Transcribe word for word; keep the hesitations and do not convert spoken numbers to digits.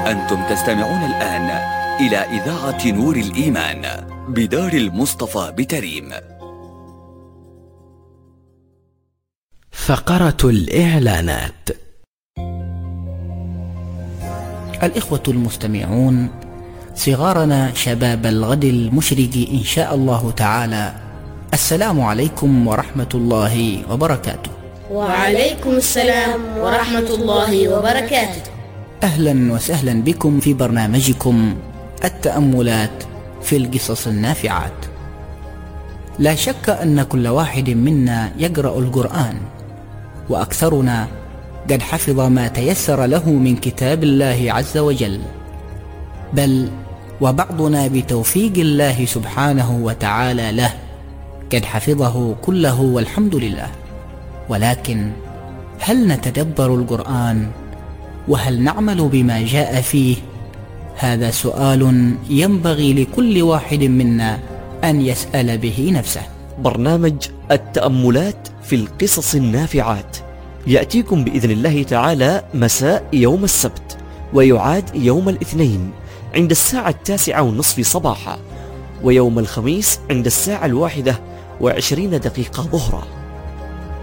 أنتم تستمعون الآن إلى إذاعة نور الإيمان بدار المصطفى بتريم. فقرة الإعلانات. الإخوة المستمعون، صغارنا شباب الغد المشرق إن شاء الله تعالى، السلام عليكم ورحمة الله وبركاته. وعليكم السلام ورحمة الله وبركاته. أهلا وسهلا بكم في برنامجكم التأملات في القصص النافعات. لا شك أن كل واحد منا يقرأ القرآن، وأكثرنا قد حفظ ما تيسر له من كتاب الله عز وجل، بل وبعضنا بتوفيق الله سبحانه وتعالى له قد حفظه كله والحمد لله. ولكن هل نتدبر القرآن؟ وهل نعمل بما جاء فيه؟ هذا سؤال ينبغي لكل واحد منا أن يسأل به نفسه. برنامج التأملات في القصص النافعات يأتيكم بإذن الله تعالى مساء يوم السبت، ويعاد يوم الاثنين عند الساعة التاسعة والنصف صباحا، ويوم الخميس عند الساعة الواحدة وعشرين دقيقة ظهرا.